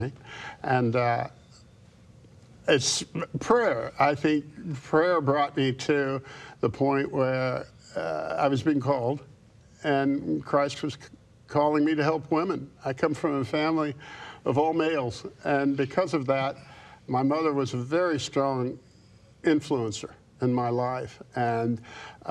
And it's prayer. I think prayer brought me to the point where I was being called, and Christ was calling me to help women. I come from a family of all males, and because of that, my mother was a very strong influencer in my life, and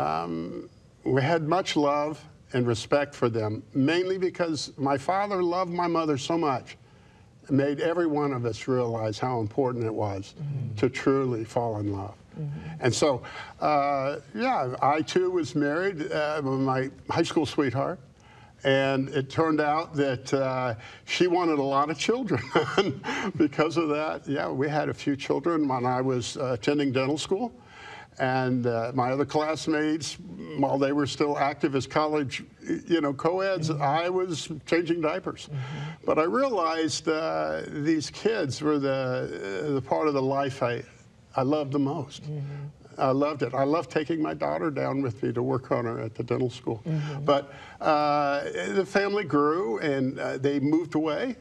we had much love and respect for them, mainly because my father loved my mother so much. It made every one of us realize how important it was to truly fall in love. And so, yeah, I too was married with my high school sweetheart. And it turned out that she wanted a lot of children. Because of that, yeah, we had a few children when I was attending dental school. And my other classmates, while they were still active as college, co-eds, I was changing diapers. But I realized these kids were the part of the life I loved the most. I loved it. I loved taking my daughter down with me to work on her at the dental school. But the family grew, and they moved away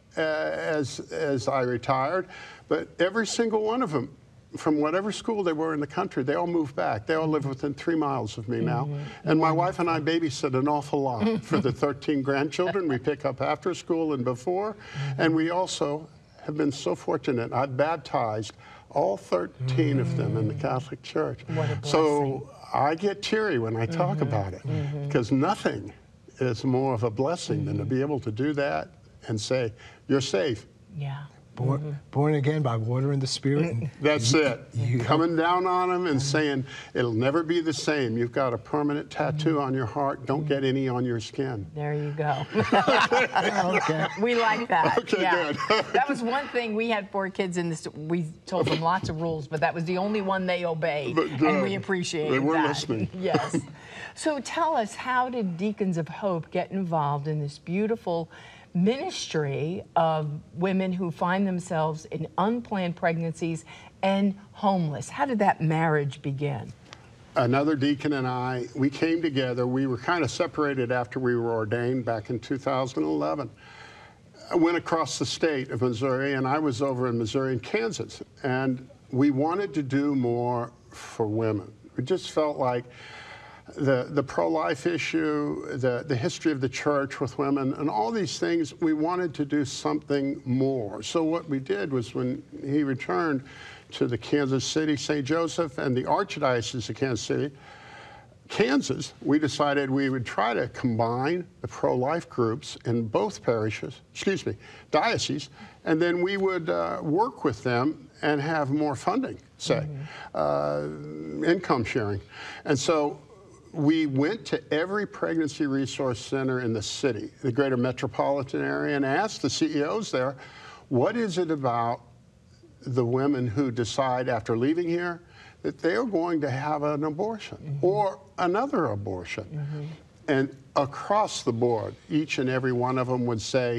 as I retired. But every single one of them, from whatever school they were in the country, they all moved back. They all live within 3 miles of me now. And my wife and I babysit an awful lot for the 13 grandchildren we pick up after school and before. And we also have been so fortunate. I've baptized all 13 of them in the Catholic Church. What a blessing. So I get teary when I talk about it, because nothing is more of a blessing than to be able to do that and say, you're safe. Yeah. Born again by water and the Spirit. And that's it. Coming down on them and saying, it'll never be the same. You've got a permanent tattoo on your heart. Don't get any on your skin. There you go. Okay. We like that. Okay, yeah. good. That was one thing. We had 4 kids in this. We told them lots of rules, but that was the only one they obeyed. And we appreciated that. They were listening. Yes. So tell us, how did Deacons of Hope get involved in this beautiful ministry of women who find themselves in unplanned pregnancies and homeless? How did that marriage begin? Another deacon and I, we came together. We were kind of separated after we were ordained back in 2011. I went across the state of Missouri, and I was over in Missouri and Kansas. And we wanted to do more for women. We just felt like the pro-life issue, the history of the church with women, and all these things, we wanted to do something more. So what we did was, when he returned to the Kansas City, St. Joseph, and the Archdiocese of Kansas City, Kansas, we decided we would try to combine the pro-life groups in both dioceses, and then we would work with them and have more funding, say, income sharing. And so we went to every pregnancy resource center in the city, the greater metropolitan area, and asked the CEOs there, what is it about the women who decide after leaving here that they are going to have an abortion or another abortion? And across the board, each and every one of them would say,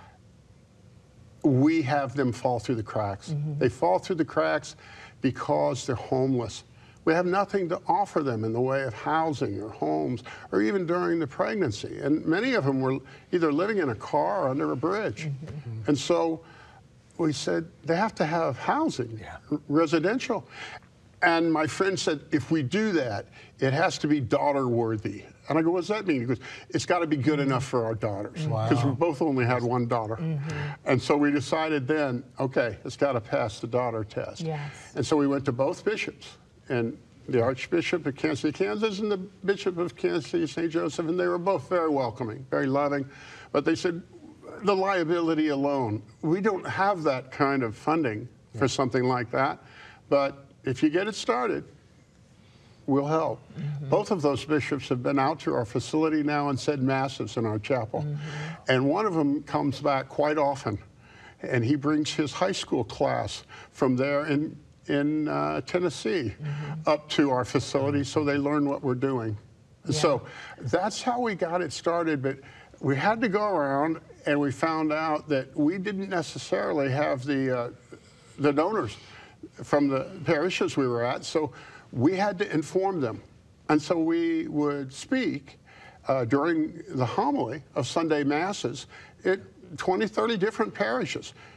we have them fall through the cracks. They fall through the cracks because they're homeless. We have nothing to offer them in the way of housing or homes, or even during the pregnancy. And many of them were either living in a car or under a bridge. And so we said, they have to have housing, residential. And my friend said, if we do that, it has to be daughter-worthy. And I go, what does that mean? He goes, it's got to be good enough for our daughters. Because we both only had one daughter. And so we decided then, okay, it's got to pass the daughter test. And so we went to both bishops, and the Archbishop of Kansas City, Kansas, and the Bishop of Kansas City, St. Joseph, and they were both very welcoming, very loving. But they said, the liability alone, we don't have that kind of funding for something like that. But if you get it started, we'll help. Both of those bishops have been out to our facility now and said masses in our chapel. And one of them comes back quite often, and he brings his high school class from there in Tennessee up to our facility, so they learn what we're doing. So that's how we got it started. But we had to go around, and we found out that we didn't necessarily have the donors from the parishes we were at, so we had to inform them. And so we would speak during the homily of Sunday Masses at 20, 30 different parishes.